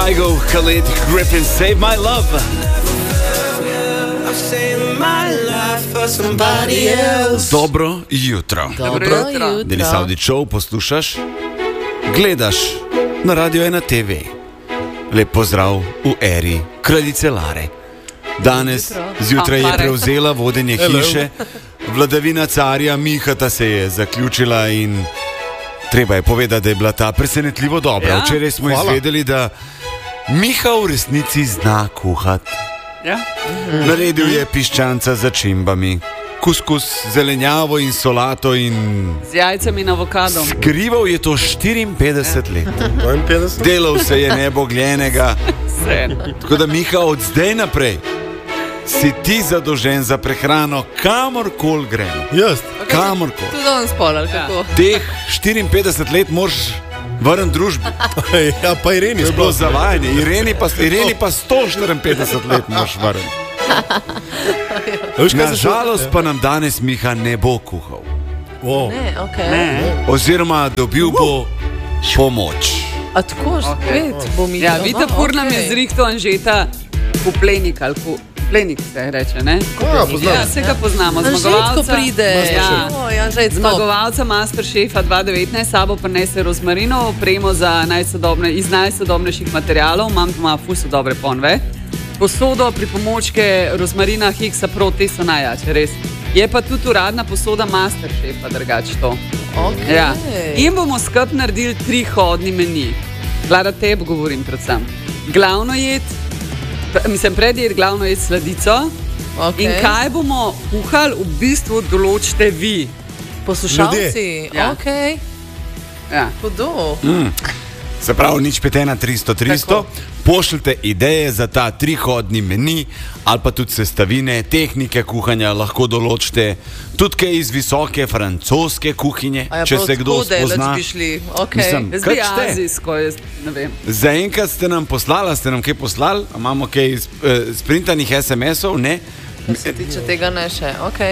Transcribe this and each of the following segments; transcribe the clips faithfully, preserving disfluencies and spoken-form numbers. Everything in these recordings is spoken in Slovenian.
I go Khalid Griffin, Save My Love. Dobro jutro. Dobro jutro. Denis Avdićov poslušaš, gledaš na Radio ena te ve. Lep pozdrav v eri kraljice Lare. Danes zjutraj je prevzela vodenje hiše, vladavina carja Mihata se je zaključila in treba je povedati, da je bila ta presenetljivo dobra. Ja, včeraj smo hvala. izvedeli, da Miha v resnici zna kuhati. Ja. Mhm. Naredil je piščanca za čimbami, kuskus, zelenjavo in solato in z jajcem in avokadom. Skrival je to štiriinpetdeset ja. let. dvainpetdeset Delal se je nebogljenega. Tako da Miha, od zdaj naprej si ti zadolžen za prehrano, kamorkoli gremo. Jaz. Okay. Kamorkoli. Tudi on spolal, kako? Teh štiriinpetdeset let moraš vrniti družbi. Ja, pa Ireni. To je bilo zavajanje. Ireni pa, Ireni pa sto štiriinpetdeset let moraš vrniti. Na žalost pa nam danes Miha ne bo kuhal. Wow. Ne, okay. ne. Oziroma dobil bo pomoč. A tako, spet okay. bo Miha. Ja, vidite, pur nam okay. je zrihto Anžeta kuplenik ali ku... Plenik se reče, ne? Ja, poznam. Ja, vse ga poznamo. Zmagovalca pride. Ja. Ja, zmagovalca Masterchefa dva tisoč devetnajst sabo prinese rozmarino, opremo za najsodobne, iz najsodobnejših materialov. Imam doma fuso dobre ponve. Posodo, pripomočke rozmarina Hixa Pro, te so najjače, res. Je pa tudi uradna posoda Masterchefa, drugač to. Okay. Ja. In bomo skup naredili tri hodni meni. Vlada, tebi govorim predvsem. Glavno jed, mislim, predjed, glavno je sladico. Okay. In kaj bomo kuhali, v bistvu določite vi. Poslušalci? Ja. Ok. Ja. Hudo. Mm. Se pravi, nič pet ena tristo tristo. Pošljite ideje za ta trihodni meni ali pa tudi sestavine, tehnike kuhanja lahko določite. Tudi kaj iz visoke francoske kuhinje, ja, če se kdo spozna. Okay. Mislim, Zbi azijsko, jaz ne vem. Zaenkrat ste nam poslali, ste nam kaj poslali? Imamo kaj iz, eh, sprintanih es em esov? Ne? Kar se tiče tega ne še, ok.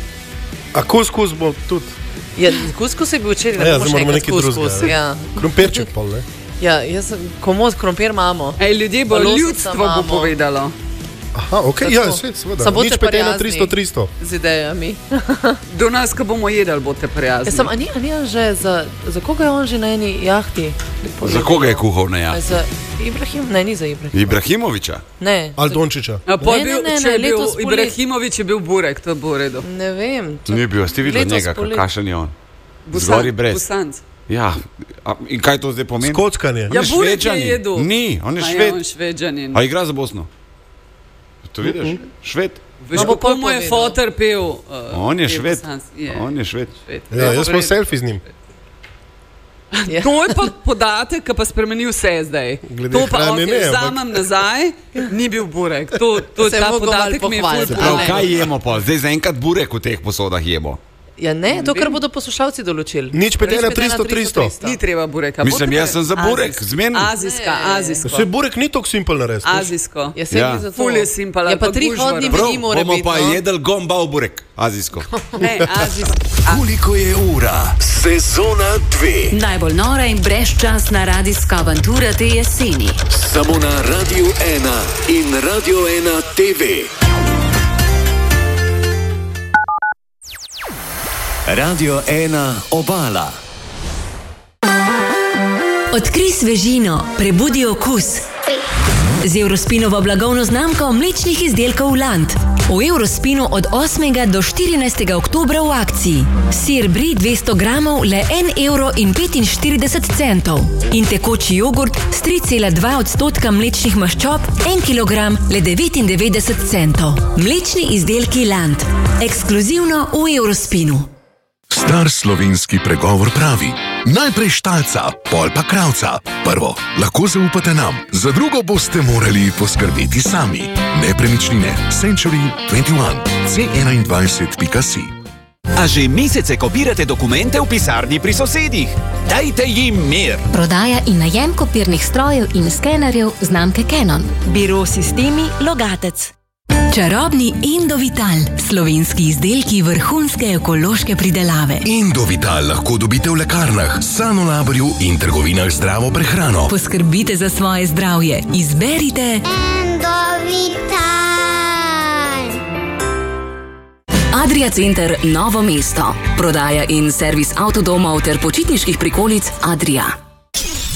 A kuskus bo tudi? Ja, kuskus je bil včeraj, ne bomo še enkrat kuskus. Ja. Krompirček pol, ne? Ja, jaz sem, komu krompir imamo. Ej, ljudje bo, ljudstvo bo povedalo. Aha, ok, tako. Ja, svet, seveda. Nič pet ena tristo tristo. Z idejami. Do nas, ko bomo jedali, boste prijazni. Ja, sem, a ni, a ni že, za, za koga je on že na eni jahti? Za koga je kuhal na jahti? Za Ibrahim, ne, ni za Ibrahima. Ibrahimoviča? Ne. Aldončiča. A, ne, ne, ne, če ne, je bil spoli... Ibrahimovič, je bil burek, to bo v redu. Ne vem. To... Ni bil, ste videli njega, kakšen je on? Busan, Busanc. Ja, a, in kaj to zdaj pomeni? Skockanje. Ja, burek je jedu. Ni, on je a Šved. Ja, on švedžanin. A igra za Bosno? To vidiš? Uh -huh. Šved. Veš, no, kako mu je foter pel? Uh, on je Šved. Je. On je Šved. šved. Ja, jaz sem selfie z njim. Ja. To je pa podatek, ki pa spremeni vse zdaj. Glede to pa hrane, okay, ne, vzamem nazaj, ni bil burek. To, to, ta podatek mi je ful prav. Kaj jemo pa? Zdaj zaenkrat burek v teh posodah jemo. Ja ne, to, kar bodo poslušalci določili. Nič pet ena tristo tristo. Ni treba bureka. Mislim, jaz sem za burek, zmen. Azijska, azijsko. Vse burek ni tako simpel narediti. Azijsko. Ja, se mi za to. Ful je simpel. Ja, pa tri hodni meni mora biti. Bomo pa jedel gomba v burek. Azijsko. Ne, azijsko. Koliko je ura? Sezona dve. Najbolj nora in brezčasna radijska avantura te jeseni. Samo na Radio ena in Radio ena te ve. Radio ena Obala. Odkrij svežino, prebudi okus. Z Eurospinovo blagovno znamko mlečnih izdelkov Land. V Eurospinu od osmega do štirinajstega oktobra v akciji. Sir brie dvesto gramov le en evro in petinštirideset centov. In tekoči jogurt s tri cela dva odstotka mlečnih maščob, en kilogram le devetindevetdeset centov. Mlečni izdelki Land. Ekskluzivno v Eurospinu. Star slovenski pregovor pravi: najprej štalca, pol pa kravca. Prvo, lahko zaupate nam, za drugo boste morali poskrbeti sami. Nepremičnine Century dvajset ena, c enaindvajset pika si. A že mesece kopirate dokumente v pisarni pri sosedih? Dajte jim mir! Prodaja in najem kopirnih strojev in skenerjev znamke Canon. Biro Sistemi Logatec. Čarobni Endovital, slovenski izdelki vrhunske ekološke pridelave. Endovital lahko dobite v lekarnah, Sanolaborju in trgovinah zdravo prehrano. Poskrbite za svoje zdravje. Izberite Endovital. Adria Center Novo mesto. Prodaja in servis avtodomov ter počitniških prikolic Adria.